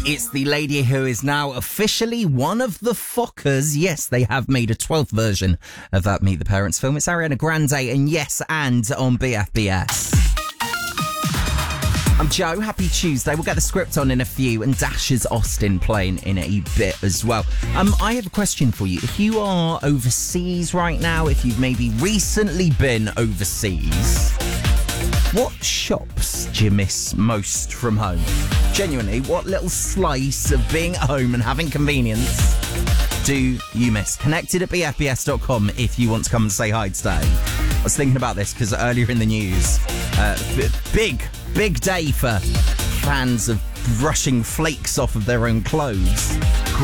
It's the lady who is now officially one of the Fockers. Yes, they have made a 12th version of that Meet the Parents film. It's Ariana Grande and Yes And on BFBS. I'm Joe. Happy Tuesday. We'll get the script on in a few, and Dash's Austin playing in a bit as well. I have a question for you. If you are overseas right now, if you've maybe recently been overseas, what shops do you miss most from home? Genuinely, what little slice of being at home and having convenience do you miss? Connected at bfbs.com if you want to come and say hi today. I was thinking about this because earlier in the news, big day for fans of brushing flakes off of their own clothes.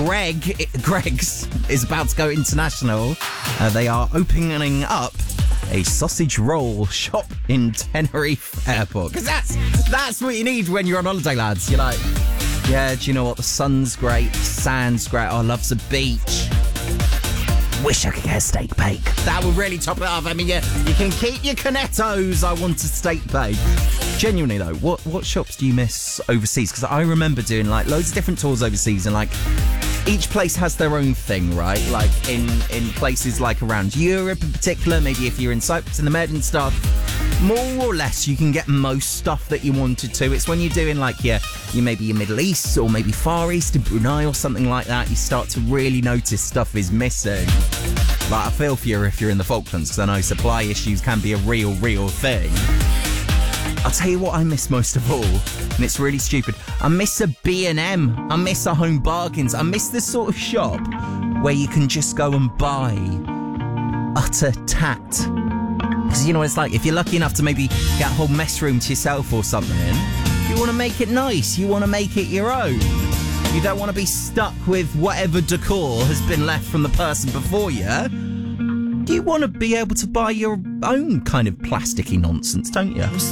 Greg's is about to go international. They are opening up a sausage roll shop in Tenerife Airport. Because that's what you need when you're on holiday, lads. You're like, yeah, do you know what? The sun's great, sand's great. Oh, loves the beach. Wish I could get a steak bake. That would really top it up. I mean, you can keep your cornettos. I want a steak bake. Genuinely though, what shops do you miss overseas? Because I remember doing like loads of different tours overseas, and like each place has their own thing, right? Like in places like around Europe in particular, maybe if you're in Cyprus and the Med and stuff, more or less you can get most stuff that you wanted to. It's when you're doing like you maybe your Middle East or maybe Far East in Brunei or something like that, you start to really notice stuff is missing. Like I feel for you if you're in the Falklands, because I know supply issues can be a real thing. I'll tell you what I miss most of all, and it's really stupid. I miss a B&M. I miss a Home Bargains. I miss this sort of shop where you can just go and buy utter tat. Because you know what it's like, if you're lucky enough to maybe get a whole mess room to yourself or something, you want to make it nice. You want to make it your own. You don't want to be stuck with whatever decor has been left from the person before you. You want to be able to buy your own kind of plasticky nonsense, don't you?